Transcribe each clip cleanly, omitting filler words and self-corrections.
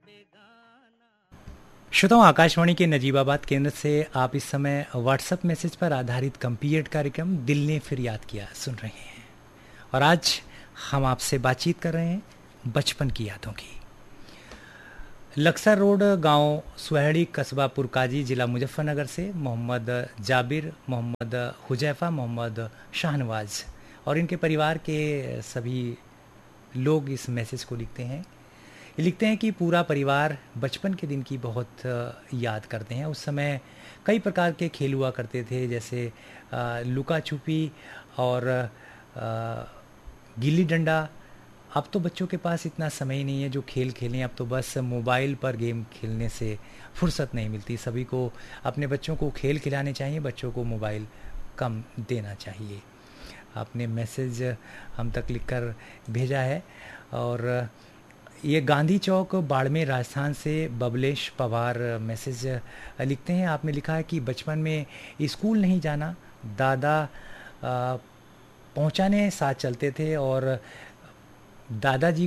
श्रोताओं, आकाशवाणी के नजीबाबाद केंद्र से आप इस समय व्हाट्सएप मैसेज पर आधारित कंपीएड कार्यक्रम दिल ने फिर याद किया सुन रहे हैं। और आज हम आपसे बातचीत कर रहे हैं बचपन की यादों की। लक्सर रोड, गांव सुहेड़ी, कस्बा पुरकाजी, जिला मुजफ्फरनगर से मोहम्मद जाबिर, मोहम्मद हुजैफा, मोहम्मद शाहनवाज और इनके परिवार के सभी लोग इस मैसेज को लिखते हैं। लिखते हैं कि पूरा परिवार बचपन के दिन की बहुत याद करते हैं। उस समय कई प्रकार के खेल हुआ करते थे, जैसे लुका छुपी और गिल्ली डंडा। अब तो बच्चों के पास इतना समय ही नहीं है जो खेल खेलें। अब तो बस मोबाइल पर गेम खेलने से फुर्सत नहीं मिलती। सभी को अपने बच्चों को खेल खिलाने चाहिए, बच्चों को मोबाइल कम देना चाहिए। आपने मैसेज हम तक लिखकर भेजा है। और ये गांधी चौक, बाड़मेर, राजस्थान से बबलेश पवार मैसेज लिखते हैं। आपने लिखा है कि बचपन में स्कूल नहीं जाना, दादा पहुंचाने साथ चलते थे और दादाजी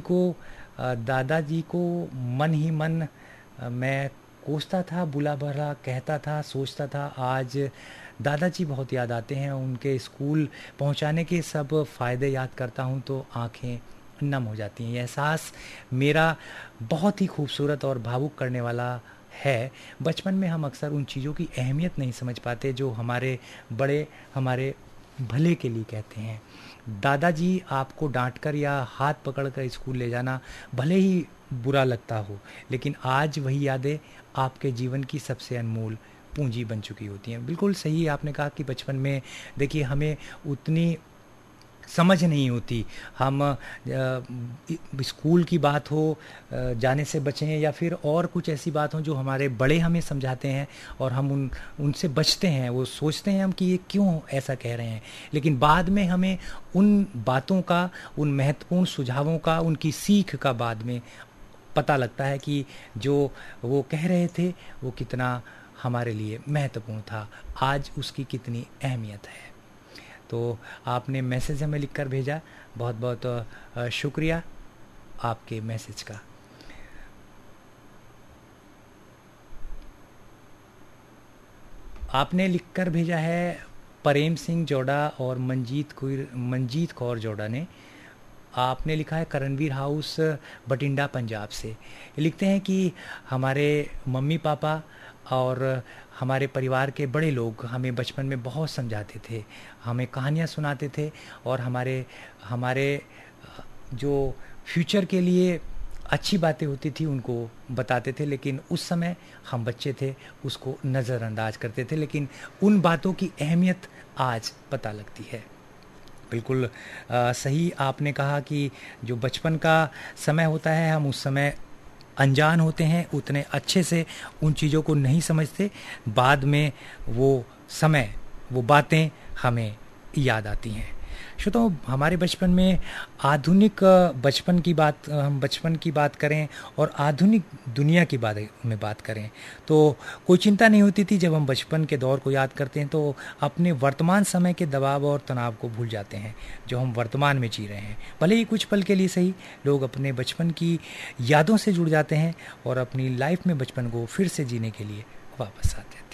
को मन ही मन मैं कोसता था, बुला भला कहता था, सोचता था। आज दादाजी बहुत याद आते हैं। उनके स्कूल पहुंचाने के सब फ़ायदे याद करता हूं तो आंखें नम हो जाती हैं। ये एहसास मेरा बहुत ही खूबसूरत और भावुक करने वाला है। बचपन में हम अक्सर उन चीज़ों की अहमियत नहीं समझ पाते जो हमारे बड़े हमारे भले के लिए कहते हैं। दादाजी आपको डांटकर या हाथ पकड़कर स्कूल ले जाना भले ही बुरा लगता हो, लेकिन आज वही यादें आपके जीवन की सबसे अनमोल पूंजी बन चुकी होती हैं। बिल्कुल सही आपने कहा कि बचपन में देखिए हमें उतनी समझ नहीं होती। हम स्कूल की बात हो, जाने से बचें, या फिर और कुछ ऐसी बात हो जो हमारे बड़े हमें समझाते हैं और हम उनसे बचते हैं। वो सोचते हैं हम कि ये क्यों ऐसा कह रहे हैं, लेकिन बाद में हमें उन बातों का, उन महत्वपूर्ण सुझावों का, उनकी सीख का बाद में पता लगता है कि जो वो कह रहे थे वो कितना हमारे लिए महत्वपूर्ण था, आज उसकी कितनी अहमियत है। तो आपने मैसेज हमें लिखकर भेजा, बहुत बहुत शुक्रिया आपके मैसेज का। आपने लिखकर भेजा है प्रेम सिंह जोड़ा और मंजीत कौर जोड़ा ने। आपने लिखा है करणवीर हाउस, बठिंडा, पंजाब से। लिखते हैं कि हमारे मम्मी पापा और हमारे परिवार के बड़े लोग हमें बचपन में बहुत समझाते थे, हमें कहानियाँ सुनाते थे और हमारे जो फ्यूचर के लिए अच्छी बातें होती थी उनको बताते थे। लेकिन उस समय हम बच्चे थे, उसको नज़रअंदाज करते थे, लेकिन उन बातों की अहमियत आज पता लगती है। बिल्कुल सही आपने कहा कि जो बचपन का समय होता है हम उस समय अनजान होते हैं, उतने अच्छे से उन चीज़ों को नहीं समझते। बाद में वो समय, वो बातें हमें याद आती हैं। श्रोताओ, हमारे बचपन में आधुनिक बचपन की बात, हम बचपन की बात करें और आधुनिक दुनिया की बात करें तो कोई चिंता नहीं होती थी। जब हम बचपन के दौर को याद करते हैं तो अपने वर्तमान समय के दबाव और तनाव को भूल जाते हैं जो हम वर्तमान में जी रहे हैं। भले ही कुछ पल के लिए सही, लोग अपने बचपन की यादों से जुड़ जाते हैं और अपनी लाइफ में बचपन को फिर से जीने के लिए वापस आते हैं।